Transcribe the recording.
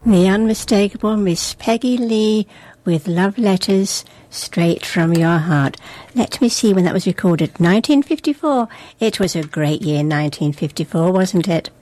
The unmistakable Miss Peggy Lee with Love Letters Straight from Your Heart. Let me see when that was recorded. 1954. It was a great year, 1954, wasn't it?